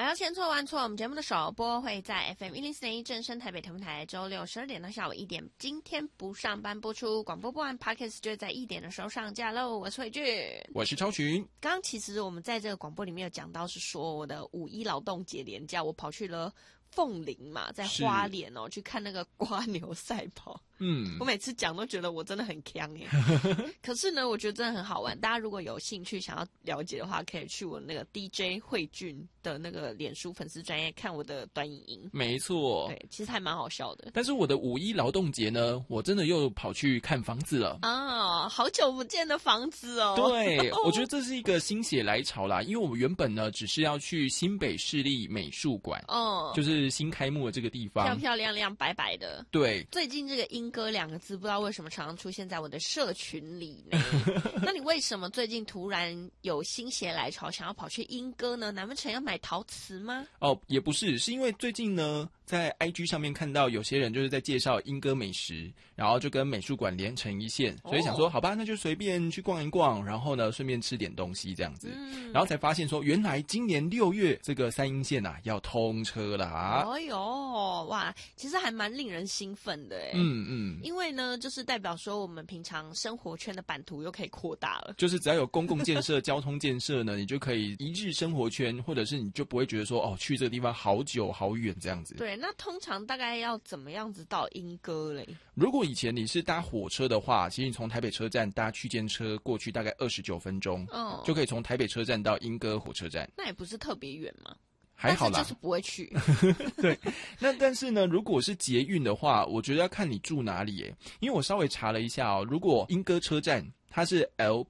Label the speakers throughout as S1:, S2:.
S1: 到千错万错，我们节目的首播会在 FM104.1正声台北同台，周六12点到下午1点。今天不上班播出，广播播完 Podcast 就会在1点的时候上架喽。我是慧俊，
S2: 我是超群。
S1: 刚刚其实我们在这个广播里面有讲到，是说我的5·1劳动节连假，我跑去了凤林嘛，在花莲哦，去看那个蝸牛赛跑。我每次讲都觉得我真的很强耶。可是呢，我觉得真的很好玩。大家如果有兴趣想要了解的话，可以去我那个 DJ 慧俊的那个脸书粉丝专页看我的短影音。
S2: 没错，
S1: 对，其实还蛮好笑的。
S2: 但是我的5·1劳动节呢，我真的又跑去看房子了
S1: 啊，好久不见的房子哦。
S2: 对，我觉得这是一个心血来潮啦，因为我们原本呢只是要去新北市立美术馆，就是新开幕的这个地方，
S1: 漂漂亮亮白白的。
S2: 对，
S1: 最近这个莺歌2个字不知道为什么常常出现在我的社群里呢。那你为什么最近突然有心血来潮想要跑去莺歌呢？难不成要买陶瓷吗？
S2: 也不是，是因为最近呢在 IG 上面看到有些人就是在介绍莺歌美食，然后就跟美术馆连成一线，所以想说好吧，那就随便去逛一逛，然后呢顺便吃点东西这样子。然后才发现说原来今年6月这个3鶯线要通车啦。
S1: 哎呦，哇，其实还蛮令人兴奋的耶。因为呢就是代表说我们平常生活圈的版图又可以扩大了，
S2: 就是只要有公共建设交通建设呢，你就可以一日生活圈，或者是你就不会觉得说去这个地方好久好远这样子。
S1: 对，那通常大概要怎么样子到莺歌嘞？
S2: 如果以前你是搭火车的话，其实你从台北车站搭区间车过去大概29分钟，就可以从台北车站到莺歌火车站。
S1: 那也不是特别远嘛，
S2: 还好啦，
S1: 但是就是不会去。
S2: 对，那但是呢，如果是捷运的话，我觉得要看你住哪里耶。因为我稍微查了一下如果莺歌车站它是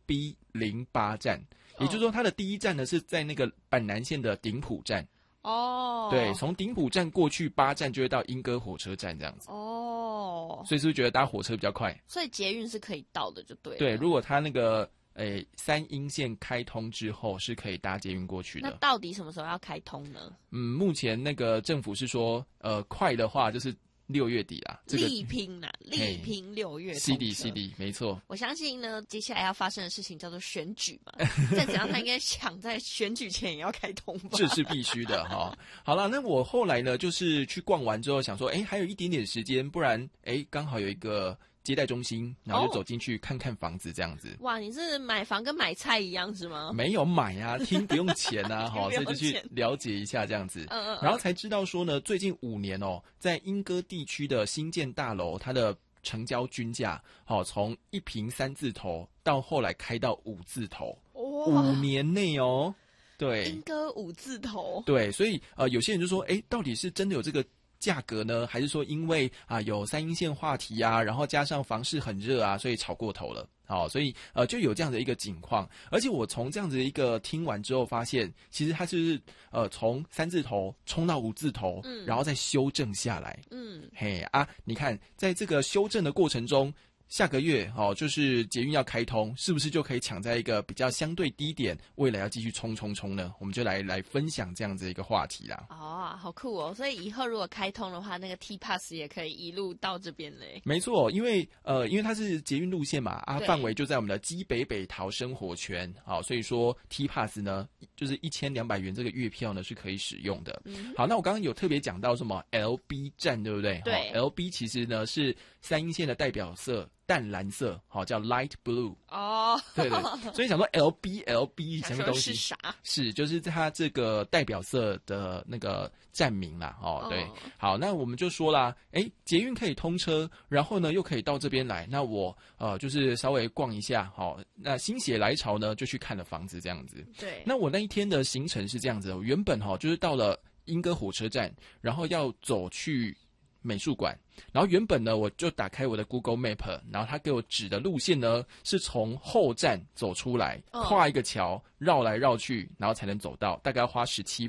S2: LB08 站，也就是说它的第一站呢是在那个板南线的顶埔站。对，从顶埔站过去8站就会到莺歌火车站这样子。所以是不是觉得搭火车比较快？
S1: 所以捷运是可以到的就对了。
S2: 对，如果它那个3鶯线开通之后是可以搭捷运过去的。
S1: 那到底什么时候要开通呢？
S2: 目前那个政府是说快的话就是6月底啦，
S1: 力拼6月通车。
S2: CD 没错。
S1: 我相信呢，接下来要发生的事情叫做选举嘛，再怎样他应该想在选举前也要开通吧。
S2: 这是必须的哈。好了，那我后来呢，就是去逛完之后想说，还有一点点时间，不然刚好有一个接待中心，然后就走进去看看房子这样子。
S1: 哇，你是买房跟买菜一样是吗？
S2: 没有买啊，听不用钱啊，所以就去了解一下这样子。然后才知道说呢，最近5年在莺歌地区的新建大楼，它的成交均价从1坪3字头到后来开到5字头，5年内对，
S1: 莺歌5字头。
S2: 对，所以有些人就说，到底是真的有这个价格呢，还是说因为有3鶯线话题然后加上房市很热所以炒过头了。所以就有这样的一个情况。而且我从这样子的一个听完之后发现，其实它是从3字头冲到5字头，然后再修正下来。你看在这个修正的过程中，下个月就是捷运要开通，是不是就可以抢在一个比较相对低点，未来要继续冲呢？我们就来分享这样子一个话题啦。
S1: 好酷哦！所以以后如果开通的话，那个 T-Pass 也可以一路到这边嘞。
S2: 没错，因为它是捷运路线嘛，范围就在我们的基北桃生活圈，所以说 T-Pass 呢就是1200元这个月票呢是可以使用的。好，那我刚刚有特别讲到什么 LB 站，对不对？
S1: 对
S2: ，LB 其实呢是3鶯线的代表色。淡蓝色，叫 light blue。对，所以想说 LB 什么东西？
S1: 是啥？
S2: 是就是它这个代表色的那个站名啦。对，好，那我们就说啦，捷运可以通车，然后呢又可以到这边来，那我就是稍微逛一下，那心血来潮呢就去看了房子这样子。
S1: 对，
S2: 那我那一天的行程是这样子，原本就是到了莺歌火车站，然后要走去美术馆，然后原本呢我就打开我的 Google Map， 然后他给我指的路线呢是从后站走出来，跨一个桥绕来绕去，然后才能走到，大概要花17